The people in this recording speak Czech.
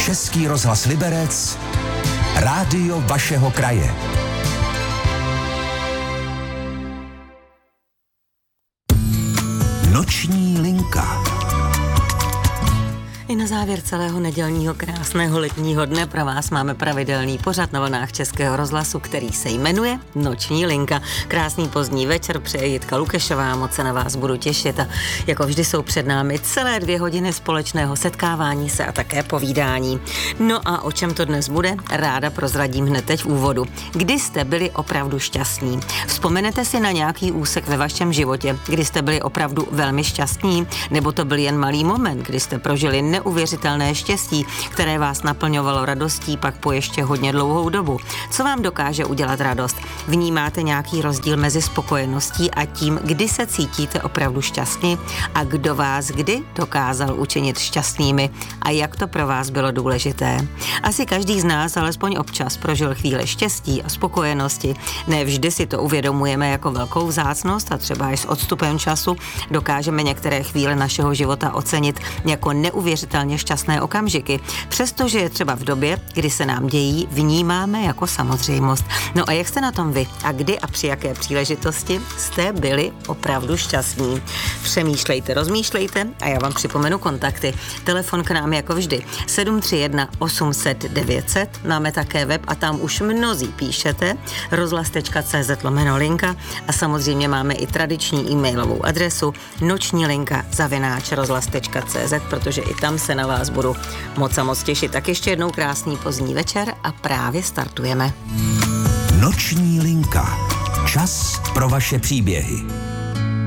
Český rozhlas Liberec, rádio vašeho kraje. Noční linka. I na závěr celého nedělního krásného letního dne pro vás máme pravidelný pořad na vlnách Českého rozhlasu, který se jmenuje Noční linka. Krásný pozdní večer přeje Jitka Lukešová, moc se na vás budu těšit a jako vždy jsou před námi celé 2 hodiny společného setkávání se a také povídání. No a o čem to dnes bude? Ráda prozradím hned teď v úvodu. Kdy jste byli opravdu šťastní? Vzpomenete si na nějaký úsek ve vašem životě, kdy jste byli opravdu velmi šťastní? Nebo to byl jen malý moment, kdy jste prožili neuvěřitelné štěstí, které vás naplňovalo radostí pak po ještě hodně dlouhou dobu? Co vám dokáže udělat radost? Vnímáte nějaký rozdíl mezi spokojeností a tím, kdy se cítíte opravdu šťastní? A kdo vás kdy dokázal učinit šťastnými? A jak to pro vás bylo důležité? Asi každý z nás alespoň občas prožil chvíle štěstí a spokojenosti. Ne vždy si to uvědomujeme jako velkou vzácnost a třeba i s odstupem času dokážeme některé chvíle našeho života ocenit jako neuvěřitelné šťastné okamžiky, přestože je třeba v době, kdy se nám dějí, vnímáme jako samozřejmost. No a jak jste na tom vy? A kdy a při jaké příležitosti jste byli opravdu šťastní? Přemýšlejte, rozmýšlejte a já vám připomenu kontakty. Telefon k nám jako vždy 731 800 900. Máme také web a tam už mnozí píšete rozhlas.cz/linka a samozřejmě máme i tradiční e-mailovou adresu nočnilinka@rozhlas.cz, protože i tam se na vás budu moc a moc těšit. Tak ještě jednou krásný pozdní večer a právě startujeme. Noční linka. Čas pro vaše příběhy.